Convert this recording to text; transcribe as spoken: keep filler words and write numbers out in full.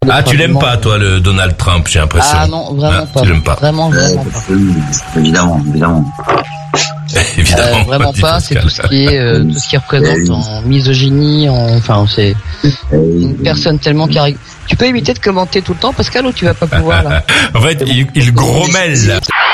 Ah, tu l'aimes pas, toi, le Donald Trump, j'ai l'impression. Ah non, vraiment ah, pas. Tu l'aimes pas. Vraiment, vraiment pas. Évidemment, évidemment. évidemment. Euh, vraiment pas, c'est tout ce qui est, euh, tout ce qui représente en misogynie, en, enfin, c'est une personne tellement carré. Tu peux éviter de commenter tout le temps, Pascal, ou tu vas pas pouvoir, là? En fait, il, il grommelle.